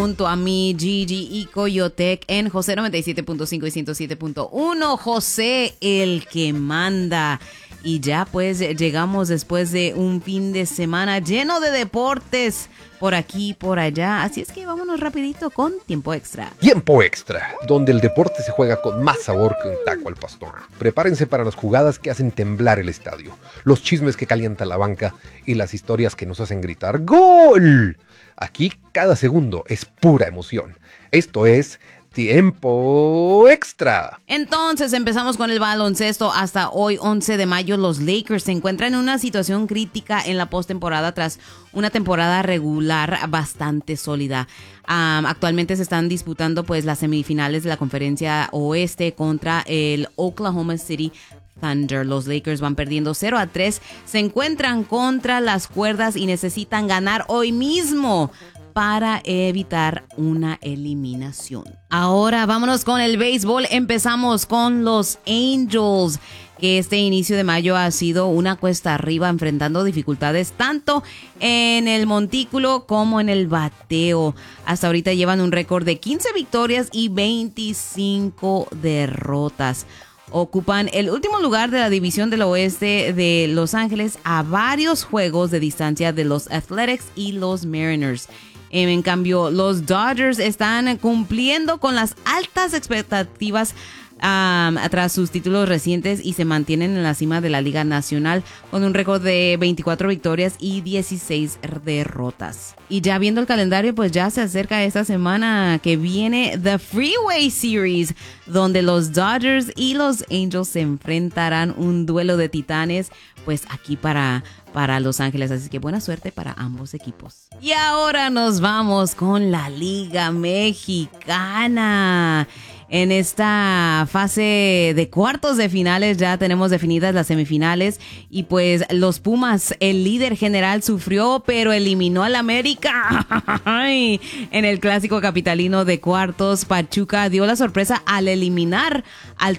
junto a mí, Gigi y Coyotec en José 97.5 y 107.1. José, el que manda. Y ya pues llegamos después de un fin de semana lleno de deportes por aquí y por allá. Así es que vámonos rapidito con Tiempo Extra. Tiempo Extra, donde el deporte se juega con más sabor que un taco al pastor. Prepárense para las jugadas que hacen temblar el estadio, los chismes que calientan la banca y las historias que nos hacen gritar ¡Gol! Aquí cada segundo es pura emoción. Esto es Tiempo Extra. Entonces empezamos con el baloncesto. Hasta hoy, 11 de mayo, los Lakers se encuentran en una situación crítica en la postemporada tras una temporada regular bastante sólida. Actualmente se están disputando pues las semifinales de la conferencia oeste contra el Oklahoma City Thunder. Los Lakers van perdiendo 0-3, se encuentran contra las cuerdas y necesitan ganar hoy mismo para evitar una eliminación. Ahora vámonos con el béisbol. Empezamos con los Angels, que este inicio de mayo ha sido una cuesta arriba, enfrentando dificultades tanto en el montículo como en el bateo. Hasta ahorita llevan un récord de 15 victorias y 25 derrotas. Ocupan el último lugar de la división del oeste de Los Ángeles a varios juegos de distancia de los Athletics y los Mariners. En cambio, los Dodgers están cumpliendo con las altas expectativas tras sus títulos recientes y se mantienen en la cima de la Liga Nacional con un récord de 24 victorias y 16 derrotas. Y ya viendo el calendario, pues ya se acerca esta semana que viene The Freeway Series, donde los Dodgers y los Angels se enfrentarán, un duelo de titanes, pues aquí para Los Ángeles. Así que buena suerte para ambos equipos. Y ahora nos vamos con la Liga Mexicana. En esta fase de cuartos de finales ya tenemos definidas las semifinales y pues los Pumas, el líder general, sufrió pero eliminó al América. En el clásico capitalino de cuartos, Pachuca dio la sorpresa al eliminar al